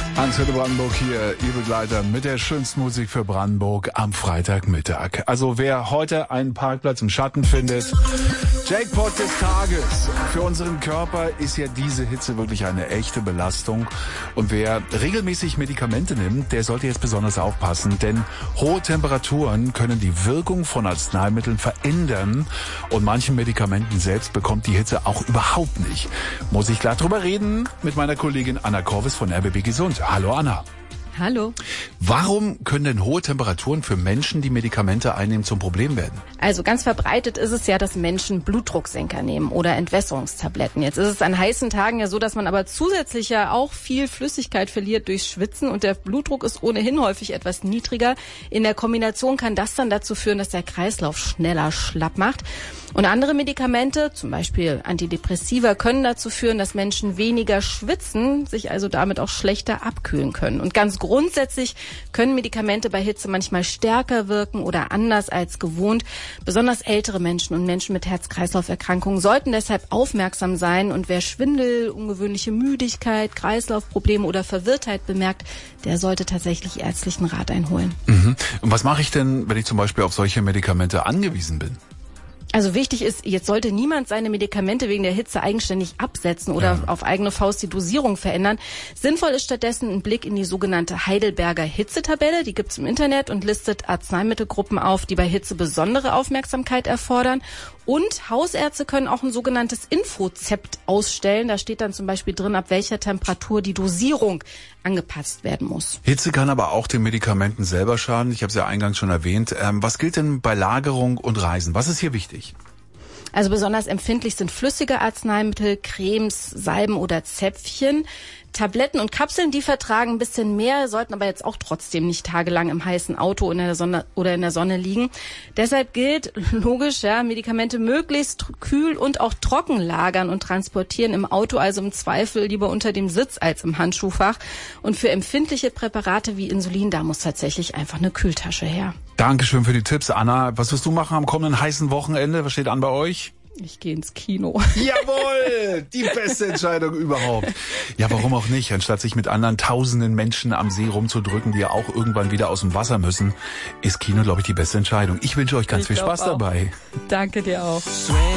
Antenne Brandenburg hier, Ihr Begleiter mit der schönsten Musik für Brandenburg am Freitagmittag. Also wer heute einen Parkplatz im Schatten findet, Jackpot des Tages. Für unseren Körper ist ja diese Hitze wirklich eine echte Belastung. Und wer regelmäßig Medikamente nimmt, der sollte jetzt besonders aufpassen, denn hohe Temperaturen können die Wirkung von Arzneimitteln verändern. Und manchen Medikamenten selbst bekommt die Hitze auch überhaupt nicht. Muss ich klar drüber reden mit meiner Kollegin Anna Korvis von RBB Gesund. Hallo Anna. Hallo. Warum können denn hohe Temperaturen für Menschen, die Medikamente einnehmen, zum Problem werden? Also ganz verbreitet ist es ja, dass Menschen Blutdrucksenker nehmen oder Entwässerungstabletten. Jetzt ist es an heißen Tagen ja so, dass man aber zusätzlich ja auch viel Flüssigkeit verliert durchs Schwitzen und der Blutdruck ist ohnehin häufig etwas niedriger. In der Kombination kann das dann dazu führen, dass der Kreislauf schneller schlapp macht. Und andere Medikamente, zum Beispiel Antidepressiva, können dazu führen, dass Menschen weniger schwitzen, sich also damit auch schlechter abkühlen können. Und ganz grundsätzlich können Medikamente bei Hitze manchmal stärker wirken oder anders als gewohnt. Besonders ältere Menschen und Menschen mit Herz-Kreislauf-Erkrankungen sollten deshalb aufmerksam sein. Und wer Schwindel, ungewöhnliche Müdigkeit, Kreislaufprobleme oder Verwirrtheit bemerkt, der sollte tatsächlich ärztlichen Rat einholen. Mhm. Und was mache ich denn, wenn ich zum Beispiel auf solche Medikamente angewiesen bin? Also wichtig ist, jetzt sollte niemand seine Medikamente wegen der Hitze eigenständig absetzen oder auf eigene Faust die Dosierung verändern. Sinnvoll ist stattdessen ein Blick in die sogenannte Heidelberger Hitzetabelle. Die gibt's im Internet und listet Arzneimittelgruppen auf, die bei Hitze besondere Aufmerksamkeit erfordern. Und Hausärzte können auch ein sogenanntes Infozept ausstellen. Da steht dann zum Beispiel drin, ab welcher Temperatur die Dosierung angepasst werden muss. Hitze kann aber auch den Medikamenten selber schaden. Ich habe es ja eingangs schon erwähnt. Was gilt denn bei Lagerung und Reisen? Was ist hier wichtig? Also besonders empfindlich sind flüssige Arzneimittel, Cremes, Salben oder Zäpfchen. Tabletten und Kapseln, die vertragen ein bisschen mehr, sollten aber jetzt auch trotzdem nicht tagelang im heißen Auto in der Sonne oder in der Sonne liegen. Deshalb gilt, logisch, Medikamente möglichst kühl und auch trocken lagern und transportieren im Auto, also im Zweifel lieber unter dem Sitz als im Handschuhfach. Und für empfindliche Präparate wie Insulin, da muss tatsächlich einfach eine Kühltasche her. Dankeschön für die Tipps, Anna. Was wirst du machen am kommenden heißen Wochenende? Was steht an bei euch? Ich gehe ins Kino. Jawohl, die beste Entscheidung überhaupt. Ja, warum auch nicht? Anstatt sich mit anderen tausenden Menschen am See rumzudrücken, die ja auch irgendwann wieder aus dem Wasser müssen, ist Kino, glaube ich, die beste Entscheidung. Ich wünsche euch ganz viel Spaß dabei. Danke dir auch.